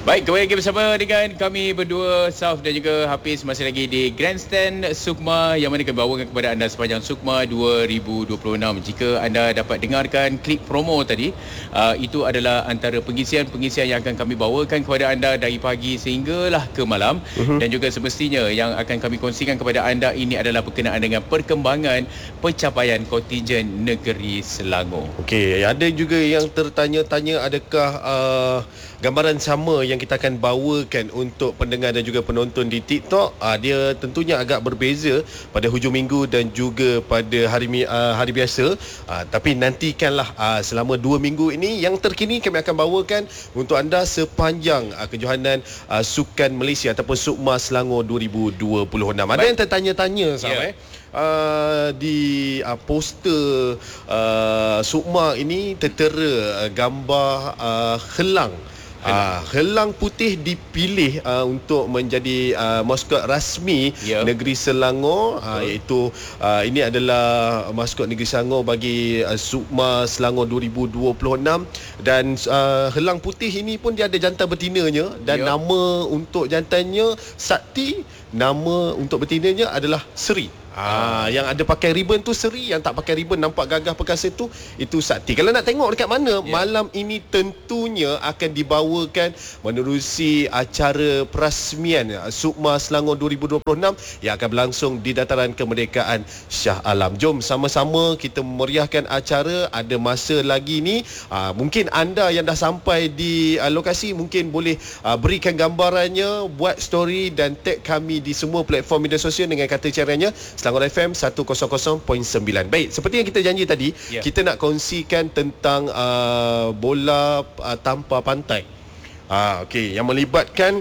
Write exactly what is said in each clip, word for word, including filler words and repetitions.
Baik, kembali lagi bersama dengan kami berdua, Saf dan juga Hafiz, masih lagi di Grandstand Sukma yang mana kami bawakan kepada anda sepanjang Sukma dua ribu dua puluh enam. Jika anda dapat dengarkan klip promo tadi, uh, itu adalah antara pengisian-pengisian yang akan kami bawakan kepada anda dari pagi sehinggalah ke malam. Uh-huh. Dan juga semestinya yang akan kami kongsikan kepada anda ini adalah berkenaan dengan perkembangan pencapaian kontingen negeri Selangor. Okey, ada juga yang tertanya-tanya adakah uh, gambaran sama yang kita akan bawakan untuk pendengar dan juga penonton di TikTok. uh, Dia tentunya agak berbeza pada hujung minggu dan juga pada hari uh, hari biasa. uh, Tapi nantikanlah uh, selama dua minggu ini yang terkini kami akan bawakan untuk anda sepanjang uh, kejohanan uh, Sukan Malaysia ataupun Sukma Selangor dua ribu dua puluh enam. Ada yang tertanya-tanya sampai yeah. Uh, di uh, poster uh, Sukma ini tertera uh, gambar uh, helang. Uh, helang putih dipilih uh, untuk menjadi uh, maskot rasmi yeah. negeri Selangor, uh, iaitu uh, ini adalah maskot negeri Selangor bagi uh, Sukma Selangor dua ribu dua puluh enam. Dan uh, helang putih ini pun dia ada jantan betinanya dan yeah. nama untuk jantannya Sakti, nama untuk betinanya adalah Seri. Ah, yang ada pakai ribbon tu Seri, yang tak pakai ribbon nampak gagah perkasa tu itu Sakti. Kalau nak tengok dekat mana, yeah. malam ini tentunya akan dibawakan menerusi acara perasmian Sukma Selangor dua ribu dua puluh enam yang akan berlangsung di Dataran Kemerdekaan Shah Alam. Jom sama-sama kita meriahkan acara. Ada masa lagi ni. Ah, mungkin anda yang dah sampai di ah, lokasi mungkin boleh ah, berikan gambarannya, buat story dan tag kami di semua platform media sosial dengan kata caranya Selangor F M seratus perpuluhan sembilan. Baik, seperti yang kita janji tadi, yeah. kita nak kongsikan tentang uh, bola uh, tanpa pantai. Ah, okey, yang melibatkan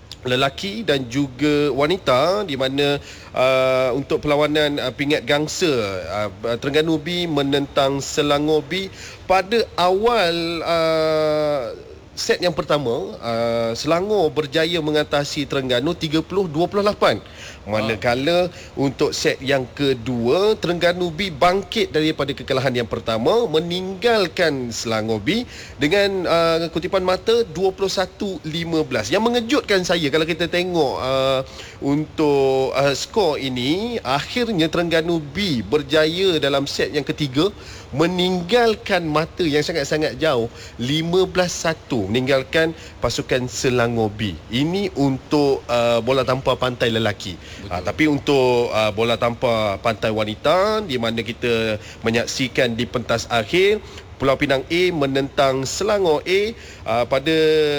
lelaki dan juga wanita, di mana uh, untuk perlawanan uh, pingat gangsa uh, Terengganu B menentang Selangor B. Pada awal uh, set yang pertama, uh, Selangor berjaya mengatasi Terengganu tiga puluh dua puluh lapan. Manakala untuk set yang kedua, Terengganu B bangkit daripada kekalahan yang pertama, meninggalkan Selangor B dengan uh, kutipan mata dua puluh satu lima belas. Yang mengejutkan saya kalau kita tengok uh, untuk uh, skor ini, akhirnya Terengganu B berjaya dalam set yang ketiga meninggalkan mata yang sangat-sangat jauh lima belas satu, meninggalkan pasukan Selangor B. Ini untuk uh, bola tanpa pantai lelaki. Uh, tapi untuk uh, bola tanpa pantai wanita, di mana kita menyaksikan di pentas akhir Pulau Pinang A menentang Selangor A. Uh, pada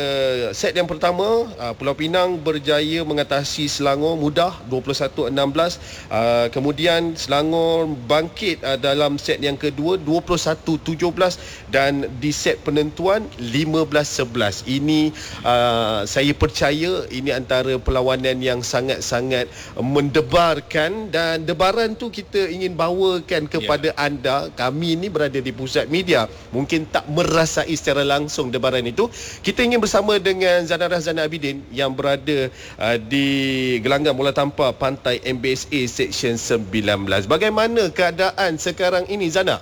set yang pertama, uh, Pulau Pinang berjaya mengatasi Selangor mudah dua puluh satu enam belas. Uh, kemudian Selangor bangkit uh, dalam set yang kedua dua puluh satu tujuh belas dan di set penentuan lima belas sebelas. Ini uh, saya percaya ini antara perlawanan yang sangat-sangat mendebarkan, dan debaran tu kita ingin bawakan kepada yeah. anda. Kami ini berada di pusat media, mungkin tak merasai secara langsung debaran itu. Kita ingin bersama dengan Zana Razana Abidin yang berada uh, di gelanggang bola tanpa pantai M B S A Seksyen sembilan belas. Bagaimana keadaan sekarang ini, Zana?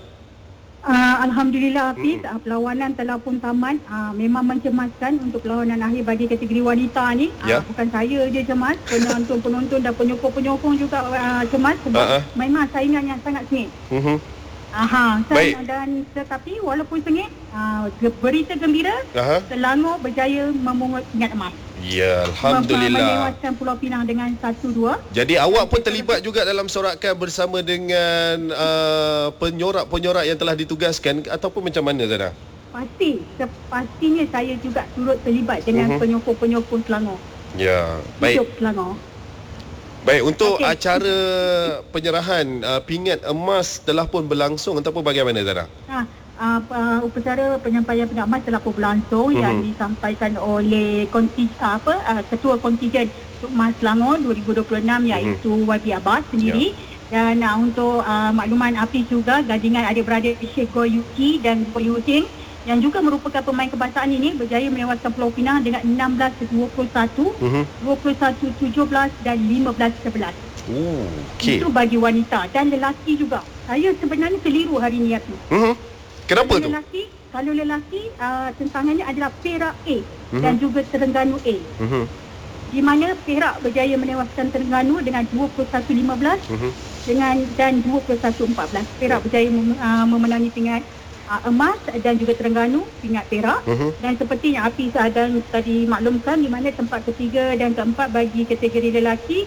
Uh, Alhamdulillah, Hafiz, hmm. perlawanan telah pun tamat. Uh, memang mencemaskan untuk perlawanan akhir bagi kategori wanita ni. Uh, yeah. Bukan saya je cemas, penonton-penonton dan penyokong-penyokong juga uh, cemas sebab uh-huh. memang saingan yang sangat sengit. Uh-huh. Aha, Baik. Dan tetapi walaupun sengit, uh, berita gembira, uh-huh. Selangor berjaya memungut pingat emas. Ya, Alhamdulillah. Melewaskan Pulau Pinang dengan satu dua. Jadi awak pun terlibat juga dalam sorakan bersama dengan uh, penyorak-penyorak yang telah ditugaskan ataupun macam mana, Zana? Pasti, sepastinya saya juga turut terlibat dengan uh-huh. penyokong-penyokong Selangor. Ya, baik. Hidup Selangor. Baik, untuk okay. acara penyerahan uh, pingat emas telah pun berlangsung ataupun bagaimana, Zana? Ha, uh, uh, upacara penyampaian pingat emas telah pun berlangsung uh-huh. yang disampaikan oleh konti, uh, apa, uh, Ketua Kontingen Sukma Selangor dua ribu dua puluh enam iaitu uh-huh. Y B Abbas sendiri. Yeah. Dan uh, untuk uh, makluman Hafiz juga, gandingan adik-beradik Sheikh Goh Yuki dan Goh Yuting yang juga merupakan pemain kebangsaan ini berjaya melewaskan Pulau Pinang dengan enam belas dua puluh satu, uh-huh. dua puluh satu tujuh belas dan lima belas sebelas. Oh, okay. Itu bagi wanita dan lelaki juga. Saya sebenarnya keliru hari ni, Hafiz. Uh-huh. Kenapa kalau tu? Lelaki, kalau lelaki uh, tentangannya adalah Perak A Mhm. dan juga Terengganu A. Mhm. Di mana Perak berjaya menewaskan Terengganu dengan dua puluh satu lima belas Mhm. dengan dan dua puluh satu empat belas. Perak berjaya mem, uh, memenangi pingat uh, emas dan juga Terengganu pingat perak. Mhm. Dan seperti yang Hafiz ada tadi maklumkan, di mana tempat ketiga dan keempat bagi kategori lelaki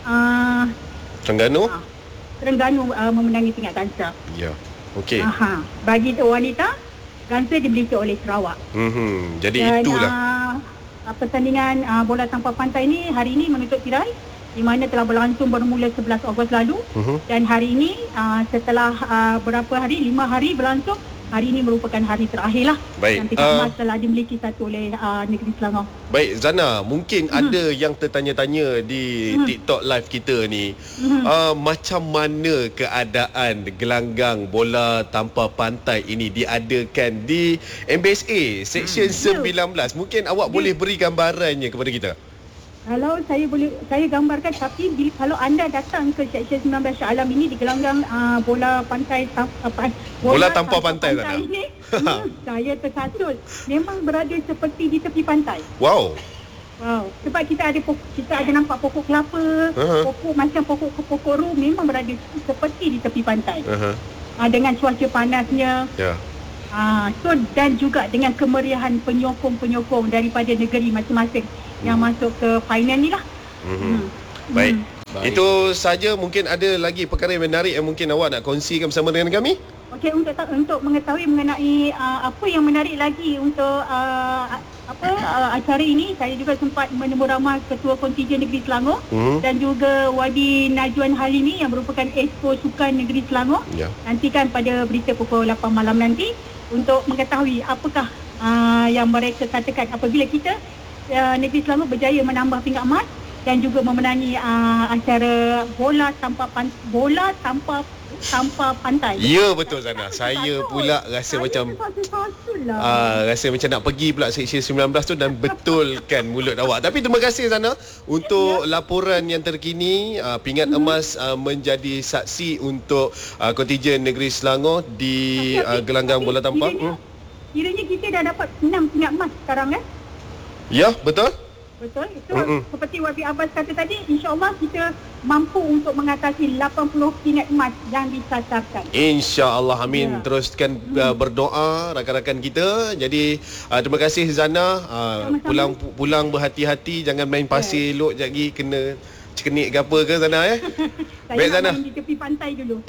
uh, Terengganu? uh, Terengganu uh, memenangi pingat gangsa. Ya. Okey. Aha. Bagi wanita, gangsa dimiliki oleh Sarawak. Mhm. Jadi Dan itulah. uh, pertandingan uh, bola tanpa pantai ini hari ini menutup tirai, di mana telah berlangsung bermula sebelas Ogos lalu. Mhm. Dan hari ini uh, setelah uh, berapa hari, lima hari berlangsung, hari ini merupakan hari terakhir lah. Baik, Dan pingat uh, emas telah dimiliki satu oleh uh, negeri Selangor. Baik Zana, mungkin Mhm. ada yang tertanya-tanya di Mhm. TikTok live kita ni. Mhm. Uh, macam mana keadaan gelanggang bola tanpa pantai ini diadakan di M B S A Seksyen Hmm. sembilan belas? Mungkin awak Ya. boleh beri gambarannya kepada kita. Kalau saya boleh saya gambarkan, tapi bila, kalau anda datang ke Seksyen sembilan belas Shah Alam ini di gelanggang uh, bola pantai tam, apa, Bola tanpa pantai, Zana. ini, hmm, saya terkasut. Memang berada seperti di tepi pantai. Wow. Wow, sebab kita ada pokok, kita ada nampak pokok kelapa, Uh-huh. pokok macam pokok-pokok ru memang berada seperti di tepi pantai. Uh-huh. Uh, dengan cuaca panasnya, Ya. uh, so dan juga dengan kemeriahan penyokong-penyokong daripada negeri masing-masing yang masuk ke final ni lah. Mhm. Hmm. Baik. Hmm. Baik. Itu saja, mungkin ada lagi perkara yang menarik yang mungkin awak nak kongsikan bersama dengan kami? Okey, untuk untuk mengetahui mengenai uh, apa yang menarik lagi untuk uh, apa uh, acara ini, saya juga sempat menemu ramah Ketua Kontijen Negeri Selangor Mhm. dan juga Wadi Najwan Halimi yang merupakan Expo Sukan Negeri Selangor. Ya. Nantikan pada berita pukul lapan malam nanti untuk mengetahui apakah uh, yang mereka katakan apabila kita uh, Negeri Selangor berjaya menambah pingat emas dan juga memenangi uh, acara bola tanpa pan, bola tanpa tanpa pantai. Ya betul Zana. Saya pula rasa macam lah. Ah, rasa macam nak pergi pula Seksyen sembilan belas tu dan betulkan mulut awak. Tapi terima kasih Zana untuk laporan yang terkini. Uh, pingat emas uh, menjadi saksi untuk uh, kontijen negeri Selangor di uh, gelanggang bola tampar. Kiranya, Hmm. kiranya kita dah dapat enam pingat emas sekarang kan? Ya, betul? Betul. Itu Mm-mm. seperti Wabi Abbas kata tadi, insya-Allah kita mampu untuk mengatasi lapan puluh pingat emas yang disasarkan. InsyaAllah, amin. Ya. Teruskan uh, berdoa rakan-rakan kita. Jadi uh, terima kasih Zana. Uh, Sama-sama. pulang pulang berhati-hati, jangan main pasir elok lagi kena cekenik ke apa ke Zana eh. Saya Baik nak Zana. main di tepi pantai dulu.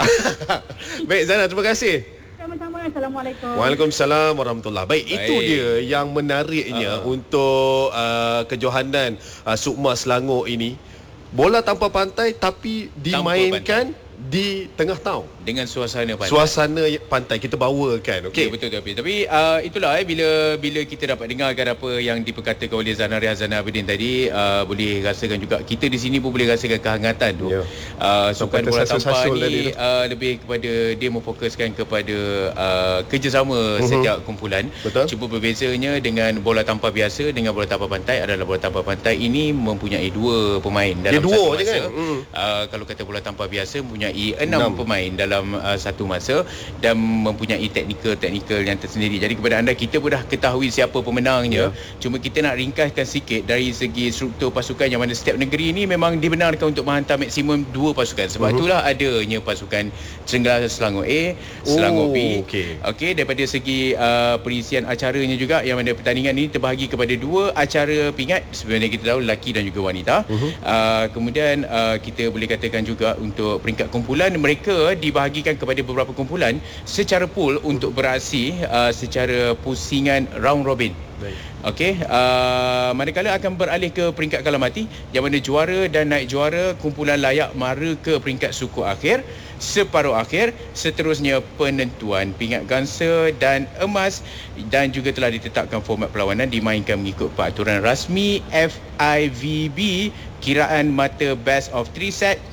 Baik Zana, terima kasih. Sama-sama. Assalamualaikum. Waalaikumsalam warahmatullahi. Baik, Baik. itu Baik. dia yang menariknya Uh-huh. untuk uh, kejohanan uh, Sukma Selangor ini. Bola tanpa pantai tapi dimainkan di tengah tahun. dengan suasana pantai. Suasana pantai kita bawakan. Okey, Okey. betul tu Hafiz. Tapi uh, itulah eh bila bila kita dapat dengarkan apa yang diperkatakan oleh Zana Riazana Abidin tadi, uh, boleh rasakan juga kita di sini pun boleh rasakan kehangatan tu. Ya. Uh, sukan bola tampar tersasul-sasul tadi ni tu. uh, lebih kepada dia memfokuskan kepada uh, kerjasama Mhm. setiap kumpulan. Betul. Cuma berbezanya dengan bola tampar biasa dengan bola tampar pantai adalah bola tampar pantai ini mempunyai dua pemain dalam dua satu je masa. kan? Hmm. Uh, kalau kata bola tampar biasa mempunyai enam Enam. pemain dalam uh, satu masa dan mempunyai teknikal-teknikal yang tersendiri. Jadi kepada anda, kita pun dah ketahui siapa pemenangnya. Ya. Cuma kita nak ringkaskan sikit dari segi struktur pasukan yang mana setiap negeri ini memang dibenarkan untuk menghantar maksimum dua pasukan. Sebab Mhm. itulah adanya pasukan Cenggala Selangor A, Selangor Oh, B. okey. Okey, daripada segi uh, perisian acaranya juga yang mana pertandingan ini terbahagi kepada dua acara pingat. Sebenarnya kita tahu lelaki dan juga wanita. Mhm. Uh, kemudian uh, kita boleh katakan juga untuk peringkat kumpulan, mereka dibahagikan kepada beberapa kumpulan secara pool untuk beraksi uh, secara pusingan round robin. Baik. Okey, uh, manakala akan beralih ke peringkat kalah mati yang mana juara dan naik juara kumpulan layak mara ke peringkat suku akhir, separuh akhir, seterusnya penentuan pingat gangsa dan emas, dan juga telah ditetapkan format perlawanan dimainkan mengikut peraturan rasmi F I V B, kiraan mata best of three set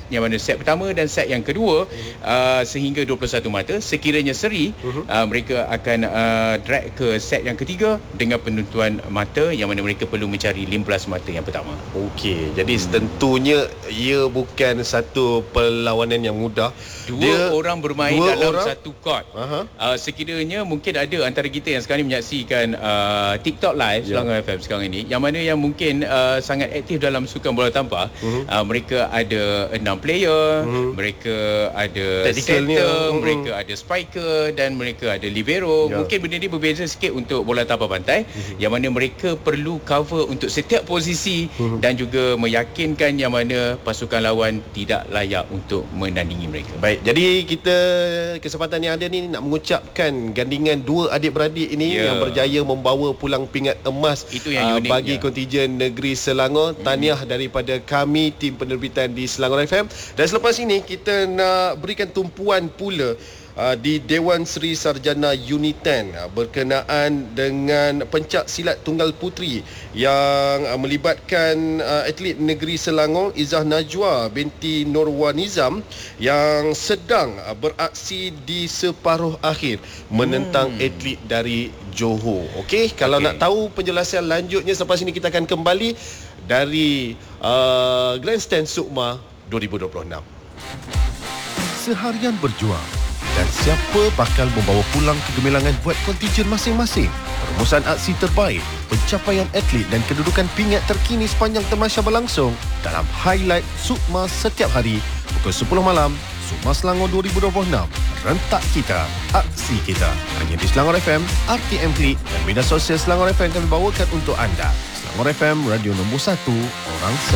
yang mana set pertama dan set yang kedua uh, sehingga dua puluh satu mata. Sekiranya seri, uh, mereka akan uh, drag ke set yang ketiga dengan penentuan mata yang mana mereka perlu mencari lima belas mata yang pertama. Okey, jadi hmm. tentunya ia bukan satu perlawanan yang mudah. Dua dia, orang bermain dua dalam orang? satu court. Uh-huh. Uh, sekiranya mungkin ada antara kita yang sekarang ni menyaksikan uh, TikTok live yeah. Selangor F M sekarang ini, yang mana yang mungkin uh, sangat aktif dalam sukan bola tampar. Uh-huh. Uh, mereka ada enam player, uh-huh. mereka ada Tacticalnya. center, uh-huh. mereka ada striker dan mereka ada libero. Yeah. Mungkin benda ni berbeza sikit untuk bola tampar pantai, uh-huh. yang mana mereka perlu cover untuk setiap posisi uh-huh. dan juga meyakinkan yang mana pasukan lawan tidak layak untuk menandingi mereka. Baik, jadi kita kesempatan yang ada ni nak mengucapkan gandingan dua adik-beradik ini yeah. yang berjaya membawa pulang pingat emas. Itu yang unik, uh, bagi ya. kontijen Negeri Selangor. Tahniah hmm. daripada kami tim penerbitan di Selangor F M. Dan selepas ini kita nak berikan tumpuan pula Uh, di Dewan Seri Sarjana Unit sepuluh uh, berkenaan dengan pencak silat tunggal puteri yang uh, melibatkan uh, atlet negeri Selangor Izzah Najwa binti Nurwan Nizam yang sedang uh, beraksi di separuh akhir menentang hmm. atlet dari Johor. Okey, kalau okay. nak tahu penjelasan lanjutnya selepas ini kita akan kembali dari uh, Grandstand Sukma dua ribu dua puluh enam. Seharian berjuang dan siapa bakal membawa pulang kegemilangan buat kontijen masing-masing. Perumusan aksi terbaik, pencapaian atlet dan kedudukan pingat terkini sepanjang temasya berlangsung dalam highlight Sukma setiap hari pukul sepuluh malam. Sukma Selangor dua ribu dua puluh enam. Rentak kita, aksi kita. Hanya di Selangor F M, R T M Klik dan media sosial Selangor F M kami bawakan untuk anda. Selangor F M, radio nombor satu, orang Selangor.